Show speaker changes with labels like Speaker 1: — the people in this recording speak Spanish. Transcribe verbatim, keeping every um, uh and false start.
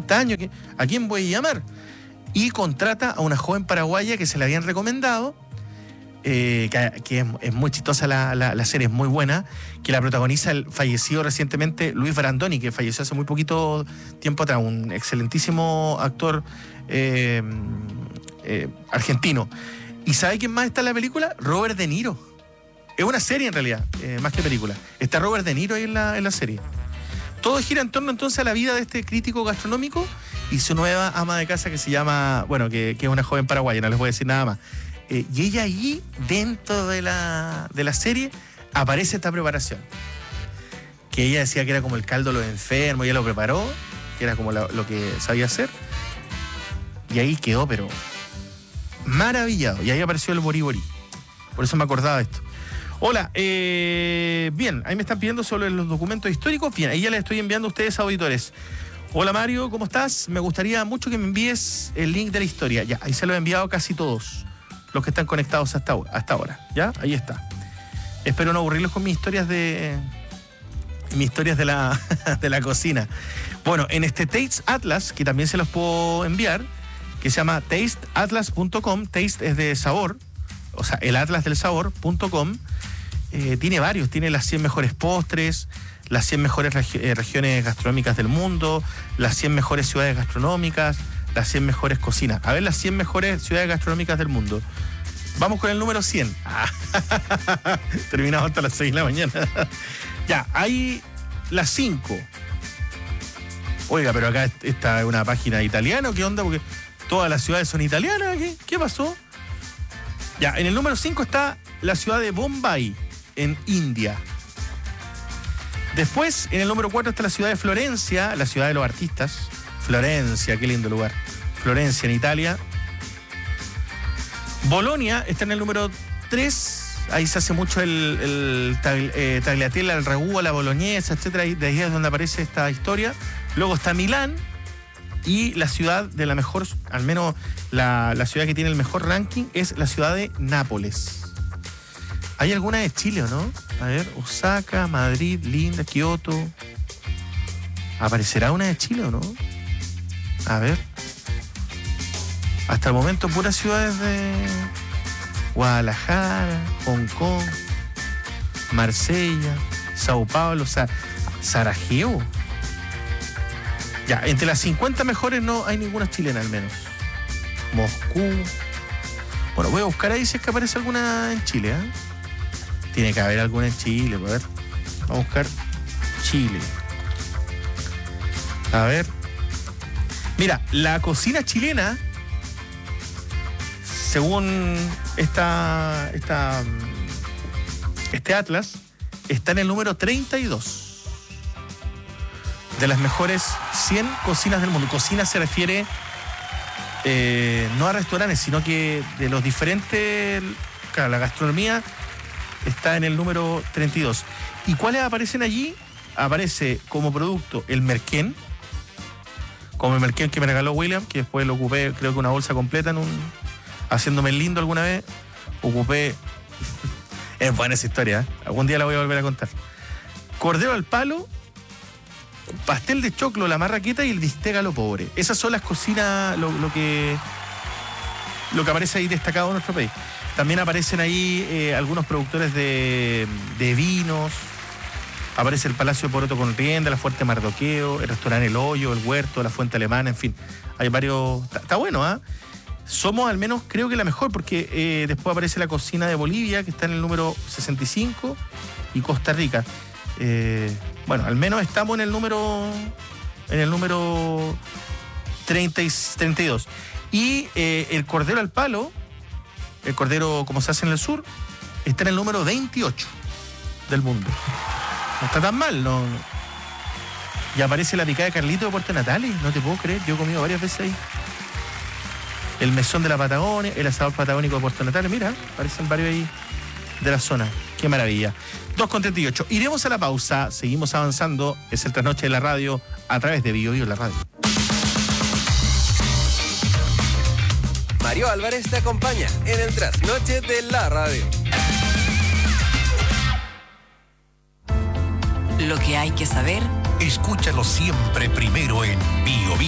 Speaker 1: treinta años, ¿a quién voy a llamar? Y contrata a una joven paraguaya que se le habían recomendado, eh, que, que es, es muy chistosa la, la, la serie, es muy buena, que la protagoniza el fallecido recientemente Luis Brandoni, que falleció hace muy poquito tiempo atrás, un excelentísimo actor eh, eh, argentino. ¿Y sabe quién más está en la película? Robert De Niro. Es una serie en realidad, eh, más que película. Está Robert De Niro ahí en la, en la serie. Todo gira en torno entonces a la vida de este crítico gastronómico y su nueva ama de casa que se llama, bueno, que, que es una joven paraguaya, no les voy a decir nada más. Eh, y ella allí, dentro de la, de la serie, aparece esta preparación. Que ella decía que era como el caldo de los enfermos, ella lo preparó, que era como la, lo que sabía hacer. Y ahí quedó, pero maravillado. Y ahí apareció el Bori Bori. Por eso me acordaba de esto. Hola, eh, bien, ahí me están pidiendo sobre los documentos históricos. Bien, ahí ya les estoy enviando a ustedes, auditores. Hola Mario, ¿cómo estás? Me gustaría mucho que me envíes el link de la historia. Ya, ahí se lo he enviado casi todos los que están conectados hasta, hasta ahora. ¿Ya? Ahí está. Espero no aburrirlos con mis historias de mis historias de la, de la cocina. Bueno, en este Taste Atlas, que también se los puedo enviar, que se llama taste atlas punto com, taste es de sabor, o sea, el atlas del sabor punto com, eh, tiene varios, tiene las cien mejores postres, las cien mejores regi- eh, regiones gastronómicas del mundo, las cien mejores ciudades gastronómicas, las cien mejores cocinas. A ver, las cien mejores ciudades gastronómicas del mundo. Vamos con el número cien. Ah, terminamos hasta las seis de la mañana. Ya, hay las cinco. Oiga, pero acá esta es una página italiana, ¿qué onda? Porque todas las ciudades son italianas. ¿Qué, qué pasó? Ya, en el número cinco está la ciudad de Bombay, en India. Después, en el número cuatro está la ciudad de Florencia, la ciudad de los artistas. Florencia, qué lindo lugar. Florencia, en Italia. Bolonia está en el número tres. Ahí se hace mucho el, el tagli, eh, tagliatelle, el ragù, la boloñesa, etcétera. De ahí es donde aparece esta historia. Luego está Milán. Y la ciudad de la mejor, al menos la, la ciudad que tiene el mejor ranking, es la ciudad de Nápoles. ¿Hay alguna de Chile o no? A ver, Osaka, Madrid, Linda, Kioto. ¿Aparecerá una de Chile o no? A ver. Hasta el momento puras ciudades de Guadalajara, Hong Kong, Marsella, Sao Paulo, o sea, Sarajevo. Ya, entre las cincuenta mejores no hay ninguna chilena al menos. Moscú. Bueno, voy a buscar ahí si es que aparece alguna en Chile, ¿eh? Tiene que haber alguna en Chile, a ver. Vamos a buscar Chile. A ver. Mira, la cocina chilena, según esta, esta, este atlas, está en el número treinta y dos de las mejores cien cocinas del mundo. Cocina se refiere eh, no a restaurantes, sino que de los diferentes... Claro, la gastronomía está en el número treinta y dos. ¿Y cuáles aparecen allí? Aparece como producto el merquén, como el merquén que me regaló William, que después lo ocupé, creo que una bolsa completa en un... haciéndome el lindo alguna vez. Ocupé... Es buena esa historia, ¿eh? Algún día la voy a volver a contar. Cordero al palo, pastel de choclo, la marraqueta y el bistec a lo pobre. Esas son las cocinas, lo, lo que lo que aparece ahí destacado en nuestro país. También aparecen ahí eh, algunos productores de, de vinos. Aparece el Palacio Poroto con Rienda, la Fuerte Mardoqueo, el restaurante El Hoyo, el Huerto, la Fuente Alemana, en fin. Hay varios... Está, está bueno, ¿ah? ¿eh? Somos al menos, creo que la mejor, porque eh, después aparece la cocina de Bolivia, que está en el número sesenta y cinco, y Costa Rica. Eh, bueno, al menos estamos en el número en el número treinta y dos. Y eh, el cordero al palo, el cordero como se hace en el sur, está en el número veintiocho del mundo. No está tan mal, ¿no? Y aparece la picada de Carlito de Puerto Natales, no te puedo creer, yo he comido varias veces ahí. El mesón de la Patagonia, el asador patagónico de Puerto Natales, mira, aparecen varios ahí de la zona. Qué maravilla. dos con treinta y ocho. Iremos a la pausa, seguimos avanzando. Es el Trasnoche de la Radio a través de Bio Bio la radio.
Speaker 2: Mario Álvarez te acompaña en el Trasnoche de la Radio.
Speaker 3: Lo que hay que saber,
Speaker 4: escúchalo siempre primero en Bio Bio.